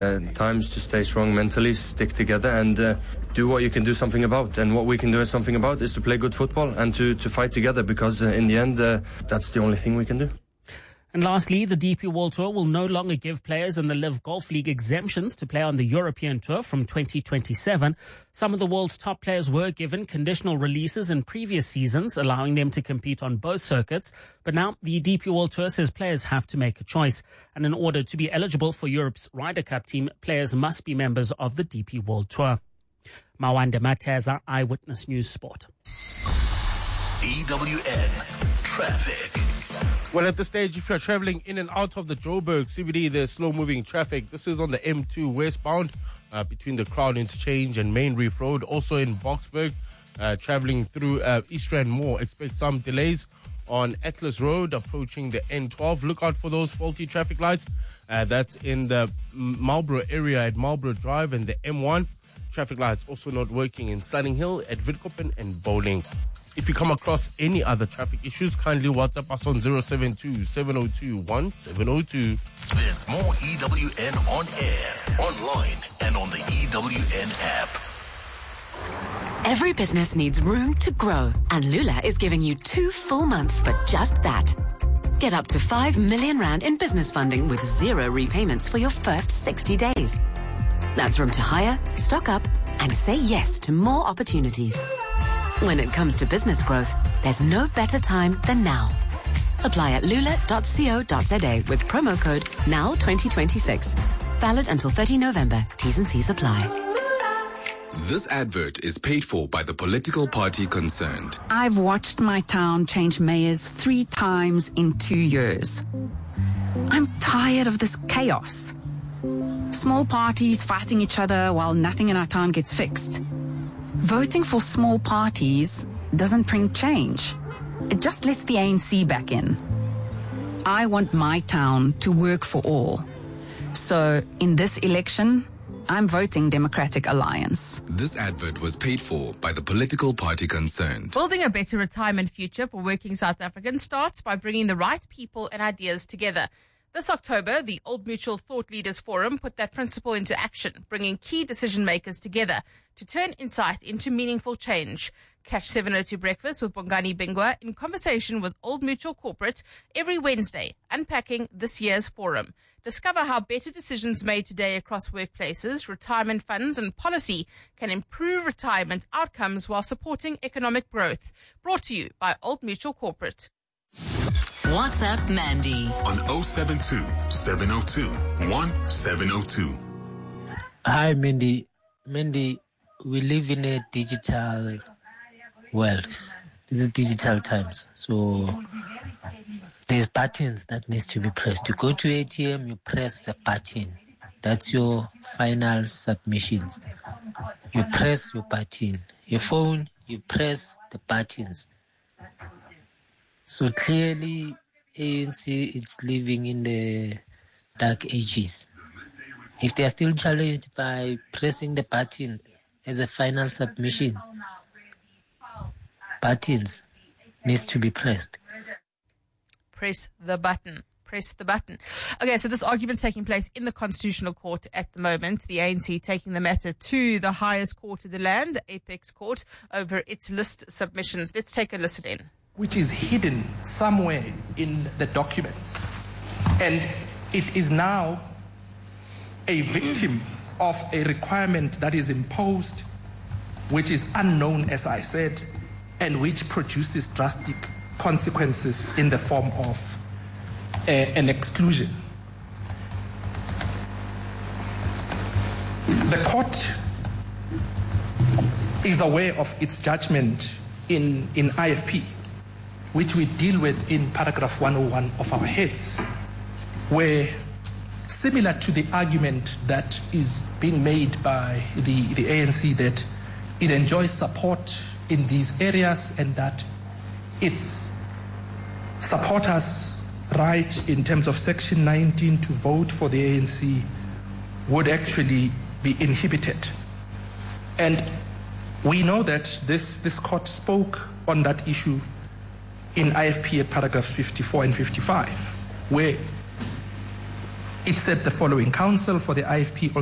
Times to stay strong mentally, stick together and do what you can do something about. And what we can do something about is to play good football and to fight together, because in the end, that's the only thing we can do. And lastly, the DP World Tour will no longer give players in the Live Golf League exemptions to play on the European Tour from 2027. Some of the world's top players were given conditional releases in previous seasons, allowing them to compete on both circuits. But now the DP World Tour says players have to make a choice. And in order to be eligible for Europe's Ryder Cup team, players must be members of the DP World Tour. Mawande Mateza, Eyewitness News Sport. EWN Traffic. Well, at this stage, if you're traveling in and out of the Joburg CBD, there's slow-moving traffic. This is on the M2 westbound between the Crown Interchange and Main Reef Road. Also in Boksburg, traveling through East Rand Mall. Expect some delays on Atlas Road approaching the N12. Look out for those faulty traffic lights. That's in the Marlborough area at Marlborough Drive and the M1. Traffic lights also not working in Sunninghill, at Witkoppen and Bowling. If you come across any other traffic issues, kindly WhatsApp us on 072-702-1702. There's more EWN on air, online, and on the EWN app. Every business needs room to grow, and Lula is giving you 2 full months for just that. Get up to 5 million rand in business funding with 0 repayments for your first 60 days. That's room to hire, stock up, and say yes to more opportunities. When it comes to business growth, there's no better time than now. Apply at lula.co.za with promo code NOW2026. Valid until 30 November. T's and C's apply. This advert is paid for by the political party concerned. I've watched my town change mayors 3 times in 2 years. I'm tired of this chaos. Small parties fighting each other while nothing in our town gets fixed. Voting for small parties doesn't bring change. It just lets the ANC back in. I want my town to work for all. So, in this election, I'm voting Democratic Alliance. This advert was paid for by the political party concerned. Building a better retirement future for working South Africans starts by bringing the right people and ideas together. This October, the Old Mutual Thought Leaders Forum put that principle into action, bringing key decision makers together to turn insight into meaningful change. Catch 702 Breakfast with Bongani Bingwa in conversation with Old Mutual Corporate every Wednesday, unpacking this year's forum. Discover how better decisions made today across workplaces, retirement funds and policy can improve retirement outcomes while supporting economic growth. Brought to you by Old Mutual Corporate. WhatsApp Mandy on 072-702-1702. Hi, Mindy. Mindy, we live in a digital world. This is digital times. So there's buttons that needs to be pressed. You go to ATM, you press a button. That's your final submissions. You press your button. Your phone, you press the buttons. So clearly, ANC is living in the dark ages. If they are still challenged by pressing the button as a final submission, buttons needs to be pressed. Press the button. Press the button. Okay, so this argument's taking place in the Constitutional Court at the moment. The ANC taking the matter to the highest court of the land, the Apex Court, over its list submissions. Let's take a listen in. Which is hidden somewhere in the documents. And it is now a victim of a requirement that is imposed, which is unknown, as I said, and which produces drastic consequences in the form of an exclusion. The court is aware of its judgment in IFP, which we deal with in paragraph 101 of our heads, where, similar to the argument that is being made by the ANC that it enjoys support in these areas and that its supporters' right in terms of Section 19 to vote for the ANC would actually be inhibited. And we know that this court spoke on that issue in IFP at paragraphs 54 and 55, where It said the following: Counsel for the IFP